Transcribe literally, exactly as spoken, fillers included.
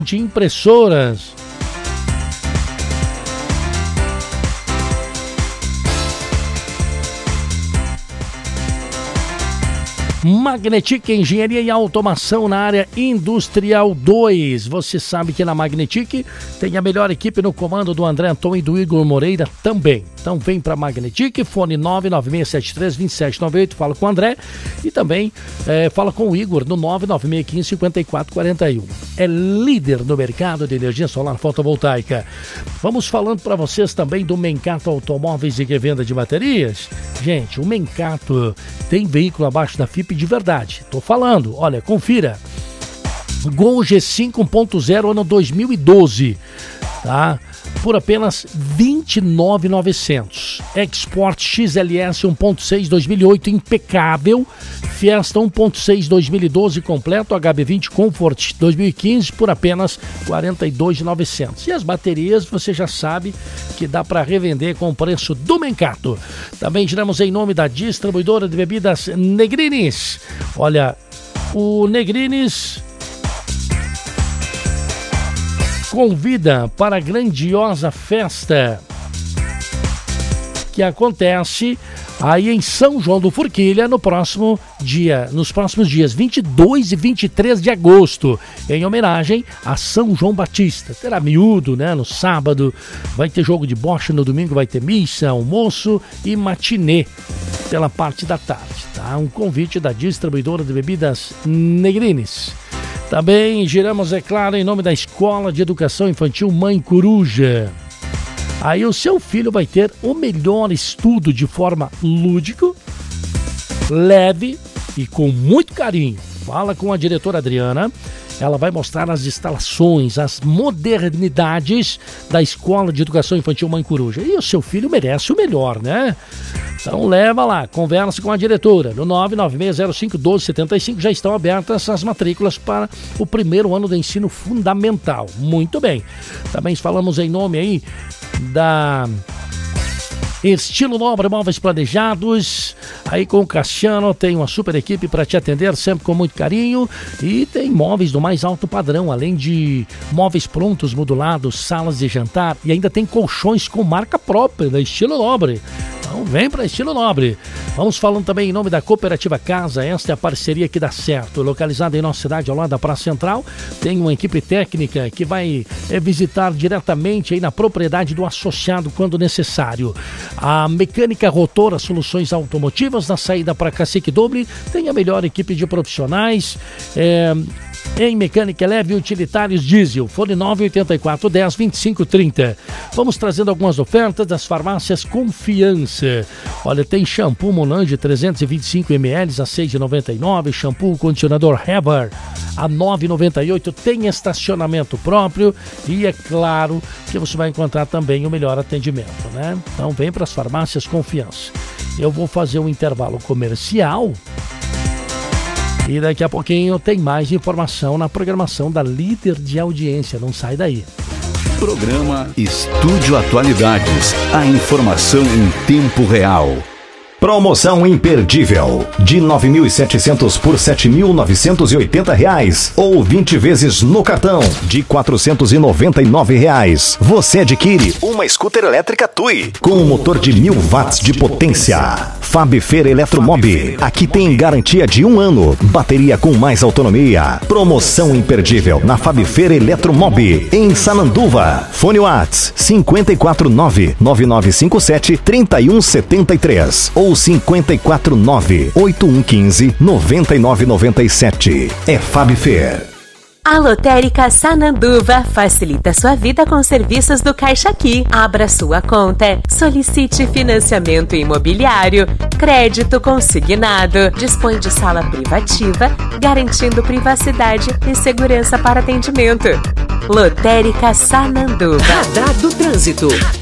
de impressoras. Magnetic Engenharia e Automação na área industrial dois. Você sabe que na Magnetic tem a melhor equipe no comando do André Antônio e do Igor Moreira também. Então vem para Magnetic, fone nove nove seis sete três dois sete nove oito, fala com o André e também é, fala com o Igor no nove nove seis um cinco cinco quatro quatro um. É líder no mercado de energia solar fotovoltaica. Vamos falando para vocês também do Mencato Automóveis e Revenda de Baterias. Gente, o Mencato tem veículo abaixo da F I P de verdade. Tô falando, olha, confira. Gol G cinco um ponto zero ano dois mil e doze, tá? Por apenas vinte e nove mil e novecentos. Export X L S um ponto seis dois mil e oito impecável. Fiesta um ponto seis dois mil e doze completo. H B vinte Comfort dois mil e quinze por apenas quarenta e dois mil e novecentos. E as baterias você já sabe que dá para revender com o preço do Mencato. Também giramos em nome da distribuidora de bebidas Negrines. Olha, o Negrines convida para a grandiosa festa que acontece aí em São João do Forquilha no próximo dia, nos próximos dias vinte e dois e vinte e três de agosto, em homenagem a São João Batista. Terá miúdo, né, no sábado, vai ter jogo de bocha, no domingo vai ter missa, almoço e matinê pela parte da tarde, tá? Um convite da distribuidora de bebidas Negrines. Também giramos, é claro, em nome da Escola de Educação Infantil Mãe Coruja. Aí o seu filho vai ter o melhor estudo de forma lúdico, leve e com muito carinho. Fala com a diretora Adriana, ela vai mostrar as instalações, as modernidades da Escola de Educação Infantil Mãe Coruja. E o seu filho merece o melhor, né? Então leva lá, conversa com a diretora. No nove nove seis zero cinco um dois sete cinco já estão abertas as matrículas para o primeiro ano do ensino fundamental. Muito bem. Também falamos em nome aí da Estilo Nobre Móveis Planejados. Aí com o Cassiano tem uma super equipe para te atender sempre com muito carinho. E tem móveis do mais alto padrão, além de móveis prontos, modulados, salas de jantar. E ainda tem colchões com marca própria da Estilo Nobre. Então vem para Estilo Nobre. Vamos falando também em nome da Cooperativa Casa. Esta é a parceria que dá certo. Localizada em nossa cidade, ao lado da Praça Central, tem uma equipe técnica que vai é, visitar diretamente aí na propriedade do associado quando necessário. A Mecânica Rotora Soluções Automotivas, na saída para Cacique Doble, tem a melhor equipe de profissionais é, em mecânica leve e utilitários diesel. Fone nove oito quatro um zero dois cinco três zero. Vamos trazendo algumas ofertas das farmácias Confiança. Olha, tem shampoo Monange trezentos e vinte e cinco mililitros a seis reais e noventa e nove centavos, shampoo condicionador Heber a nove reais e noventa e oito centavos, tem estacionamento próprio e é claro que você vai encontrar também o melhor atendimento, né? Então vem para as farmácias Confiança. Eu vou fazer um intervalo comercial e daqui a pouquinho tem mais informação na programação da líder de audiência. Não sai daí. Programa Estúdio Atualidades. A informação em tempo real. Promoção imperdível de nove mil e setecentos por sete mil novecentos e oitenta reais ou vinte vezes no cartão de quatrocentos e noventa e nove reais. Você adquire uma scooter elétrica Tui com um motor de mil watts de potência. Fabifer Eletromob. Aqui tem garantia de um ano. Bateria com mais autonomia. Promoção imperdível na Fabifer Eletromob em Sananduva. Fone Whats cinco quatro nove nove nove cinco sete três um sete três ou cinco quatro nove oito um um cinco nove nove nove sete. É Fabifer. A Lotérica Sananduva facilita sua vida com serviços do Caixa Aqui. Abra sua conta, solicite financiamento imobiliário, crédito consignado, dispõe de sala privativa, garantindo privacidade e segurança para atendimento. Lotérica Sananduva. Radar do Trânsito.